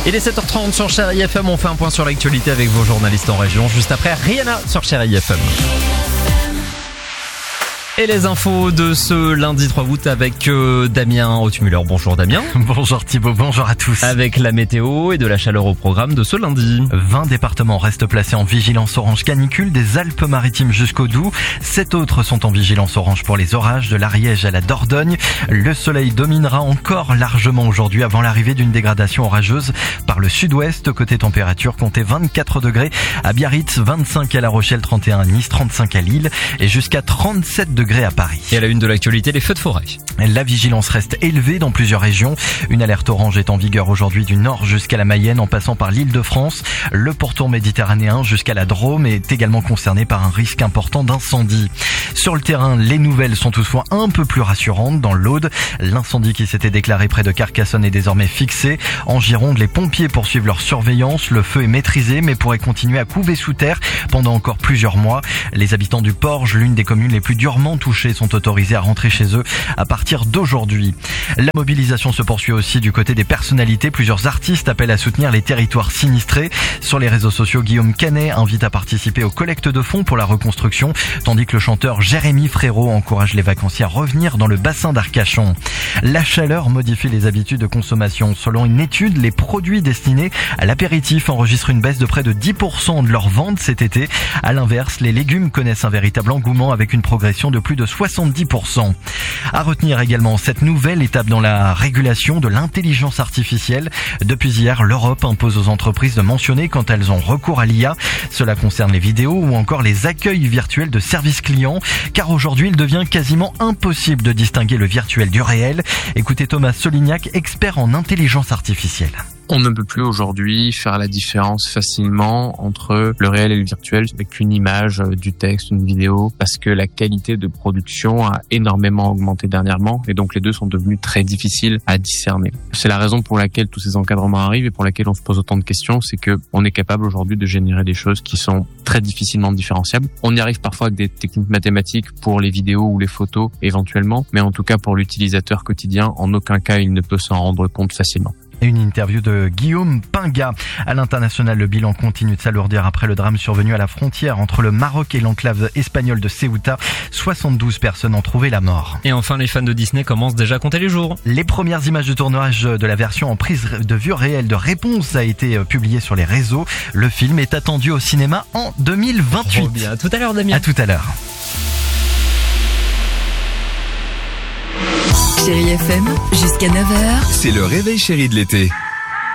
Il est 7h30 sur Chérie FM, on fait un point sur l'actualité avec vos journalistes en région. Juste après, Rihanna sur Chérie FM. Et les infos de ce lundi 3 août avec Damien Hautmuller. Bonjour Damien. Bonjour Thibaut, bonjour à tous. Avec la météo et de la chaleur au programme de ce lundi. 20 départements restent placés en vigilance orange canicule des Alpes-Maritimes jusqu'au Doubs. 7 autres sont en vigilance orange pour les orages de l'Ariège à la Dordogne. Le soleil dominera encore largement aujourd'hui avant l'arrivée d'une dégradation orageuse par le sud-ouest. Côté température, comptez 24 degrés à Biarritz, 25 à La Rochelle, 31 à Nice, 35 à Lille et jusqu'à 37 degrés à Paris. Et à la une de l'actualité, les feux de forêt. La vigilance reste élevée dans plusieurs régions. Une alerte orange est en vigueur aujourd'hui du nord jusqu'à la Mayenne en passant par l'Île-de-France. Le pourtour méditerranéen jusqu'à la Drôme est également concerné par un risque important d'incendie. Sur le terrain, les nouvelles sont toutefois un peu plus rassurantes. Dans l'Aude, l'incendie qui s'était déclaré près de Carcassonne est désormais fixé. En Gironde, les pompiers poursuivent leur surveillance. Le feu est maîtrisé mais pourrait continuer à couver sous terre pendant encore plusieurs mois. Les habitants du Porge, l'une des communes les plus durement touchés, sont autorisés à rentrer chez eux à partir d'aujourd'hui. La mobilisation se poursuit aussi du côté des personnalités. Plusieurs artistes appellent à soutenir les territoires sinistrés. Sur les réseaux sociaux, Guillaume Canet invite à participer aux collectes de fonds pour la reconstruction, tandis que le chanteur Jérémy Frérot encourage les vacanciers à revenir dans le bassin d'Arcachon. La chaleur modifie les habitudes de consommation. Selon une étude, les produits destinés à l'apéritif enregistrent une baisse de près de 10% de leur vente cet été. À l'inverse, les légumes connaissent un véritable engouement avec une progression de plus de 70%. À retenir également cette nouvelle étape dans la régulation de l'intelligence artificielle. Depuis hier, l'Europe impose aux entreprises de mentionner quand elles ont recours à l'IA. Cela concerne les vidéos ou encore les accueils virtuels de services clients, car aujourd'hui il devient quasiment impossible de distinguer le virtuel du réel. Écoutez Thomas Solignac, expert en intelligence artificielle. On ne peut plus aujourd'hui faire la différence facilement entre le réel et le virtuel avec une image, du texte, une vidéo, parce que la qualité de production a énormément augmenté dernièrement et donc les deux sont devenus très difficiles à discerner. C'est la raison pour laquelle tous ces encadrements arrivent et pour laquelle on se pose autant de questions, c'est que on est capable aujourd'hui de générer des choses qui sont très difficilement différenciables. On y arrive parfois avec des techniques mathématiques pour les vidéos ou les photos éventuellement, mais en tout cas pour l'utilisateur quotidien, en aucun cas il ne peut s'en rendre compte facilement. Une interview de Guillaume Pinga. À l'international, le bilan continue de s'alourdir après le drame survenu à la frontière entre le Maroc et l'enclave espagnole de Ceuta. 72 personnes ont trouvé la mort. Et enfin, les fans de Disney commencent déjà à compter les jours. Les premières images de tournage de la version en prise de vue réelle de Réponse a été publiée sur les réseaux. Le film est attendu au cinéma en 2028. Trop bien. À tout à l'heure, Damien. À tout à l'heure. Chérie FM, jusqu'à 9h. C'est le réveil chéri de l'été.